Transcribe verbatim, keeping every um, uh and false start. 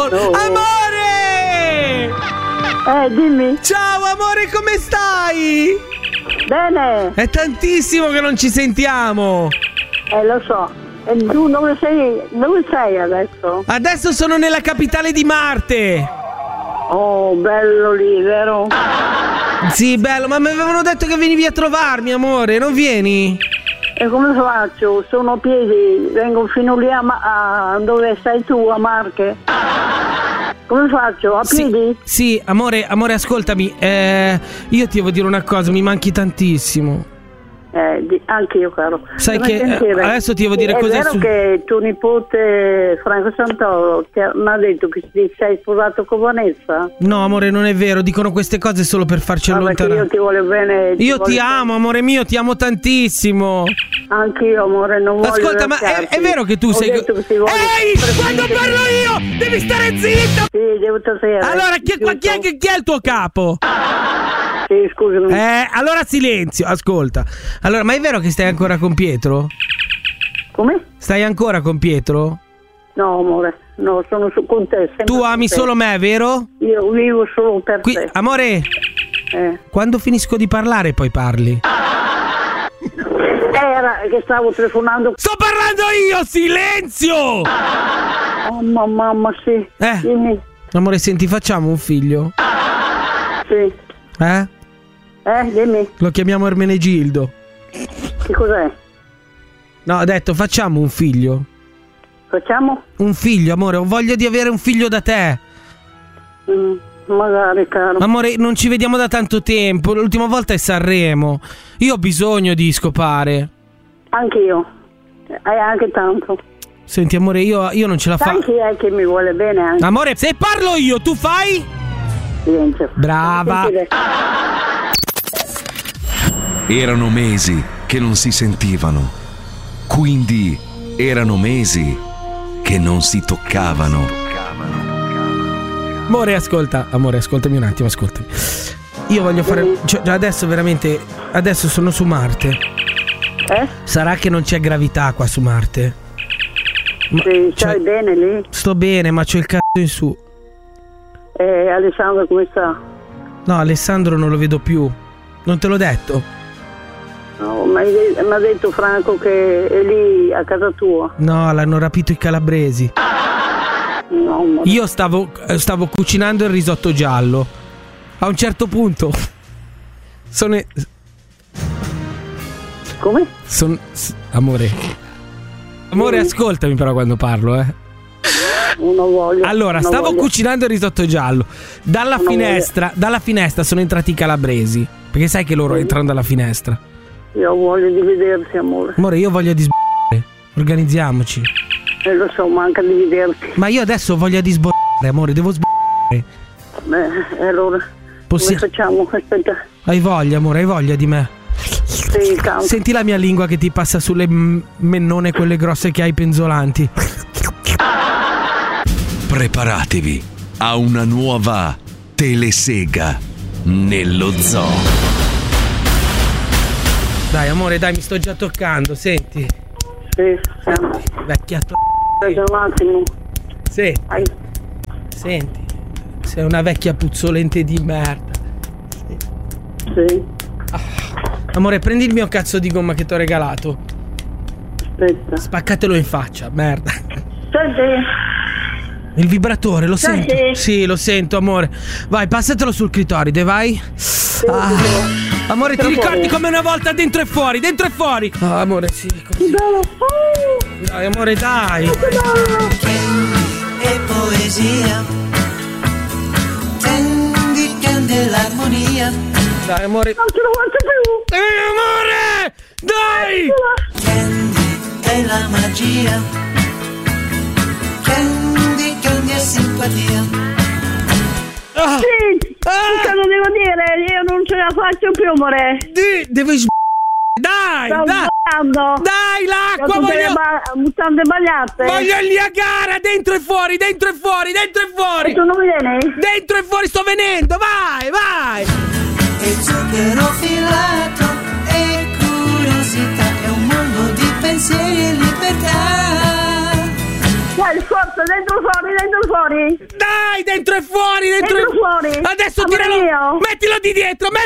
telefono. No. Amore! Eh, dimmi. Ciao amore, come stai? Bene. È tantissimo che non ci sentiamo. Eh, lo so. E tu dove sei? Dove sei adesso? Adesso sono nella capitale di Marte. Oh, bello lì, vero? Sì, bello, ma mi avevano detto che venivi a trovarmi, amore, non vieni? E come faccio? Sono a piedi, vengo fino lì a, Ma- a dove stai tu, a Marche. Come faccio? A piedi? Sì, sì, amore, amore, ascoltami, eh, io ti devo dire una cosa, mi manchi tantissimo. Eh, di- anche io, caro. Sai Come che, sentire? eh, adesso ti devo dire è cos'è vero su- che tuo nipote Franco Santoro ti ha- mi ha detto che ti sei sposato con Vanessa? No, amore, non è vero, dicono queste cose solo per farci Ah, perché allontanare. io ti voglio bene. Io voglio ti amo, amore mio, ti amo tantissimo. Anche io, amore, non voglio. Ascolta, ma è, lasciarti. è vero che tu Ho sei... detto che ti voglio Ehi, quando parlo io, devi stare zitta! Sì, devo tassare. Allora, chi, qua- chi, è, chi è il tuo capo? Sì, scusami. Eh, allora silenzio, ascolta. Allora, ma è vero che stai ancora con Pietro? Come? Stai ancora con Pietro? No, amore, no, sono su con te. sempre Tu con ami te. solo me, vero? Io vivo solo per Qui, te. amore, Eh. quando finisco di parlare poi parli. Era che stavo telefonando. Sto parlando io, silenzio! Oh, mamma, mamma, sì. Eh. Dimmi. Amore, senti, facciamo un figlio? Sì. Eh? Eh, dimmi. Lo chiamiamo Ermenegildo. Che cos'è? No, ho detto, facciamo un figlio. Facciamo? Un figlio, amore, ho voglia di avere un figlio da te. Mm, magari, caro. Amore, non ci vediamo da tanto tempo. L'ultima volta è Sanremo. Io ho bisogno di scopare. Anche io. Hai anche tanto. Senti, amore, io, io non ce la Sai faccio. chi è che mi vuole bene anche? Amore, se parlo io, tu fai? Silenzio. Brava. Sentire. Erano mesi che non si sentivano, quindi erano mesi che non si toccavano. Amore, ascolta, amore, ascoltami un attimo, ascoltami. Io voglio fare. Cioè, adesso veramente. Adesso sono su Marte. Eh? Sarà che non c'è gravità qua su Marte? Ma- Sì, cioè, stai bene lì? sto bene, ma c'ho il cazzo in su. Eh, Alessandro come sta? No, Alessandro non lo vedo più. Non te l'ho detto? No, mi ha detto Franco che è lì a casa tua. No, l'hanno rapito i calabresi. No, ma... Io stavo, eh, stavo cucinando il risotto giallo. A un certo punto sono. Come? Son, s- amore. Amore, ascoltami però quando parlo, eh. Una voglia. Allora, una stavo voglia. cucinando il risotto giallo. Dalla Una finestra, dalla finestra sono entrati i calabresi. Perché sai che loro entrano dalla finestra. Io ho voglia di vederti, amore. Amore, io ho voglia di sbollare. Organizziamoci. E lo so, manca di vederti. Ma io adesso ho voglia di sbollare, amore, devo sbollare. Beh, e allora Possi- come facciamo? Aspetta. Hai voglia, amore, hai voglia di me. Sì, tanto. Senti la mia lingua che ti passa sulle m- mennone quelle grosse che hai penzolanti. Preparatevi a una nuova telesega nello zoo. Dai, amore, dai, mi sto già toccando, senti. Sì, siamo. Vecchia to- Aspetta un attimo. Sì, Hai... senti. Sei una vecchia puzzolente di merda. Sì, Amore, prendi il mio cazzo di gomma che ti ho regalato. aspetta. Spaccatelo in faccia, merda. Senti. Il vibratore, lo Senti? sento. Sì, lo sento, amore. Vai, passatelo sul clitoride, vai. Ah. Amore, ti Troppo ricordi bene. come una volta dentro e fuori, dentro e fuori. Ah, amore, sì, così. Dai, amore, dai. E poesia, tendi cande l'armonia, Dai, amore. Non ce lo faccio più. Eh, amore! Dai! Candy è la magia, Candy, Candy è simpatia. Ah, Sì, ah, cosa devo dire? Io non ce la faccio più, amore. di- devi sb- Dai, Sto dai! sbagliando. Dai, Ho l'acqua, tutte le voglio... ba- mutande bagliate. Voglio il Niagara, dentro e fuori, dentro e fuori, dentro e E fuori! tu non mi vieni? Dentro e fuori sto venendo, vai, vai! E zucchero filato e curiosità, è un mondo di pensieri e libertà. Guarda, forza, dentro fuori, dentro fuori. Dai, dentro e fuori, dentro, Dentro e fuori. Adesso Amore tiralo. mio. Mettilo di dietro,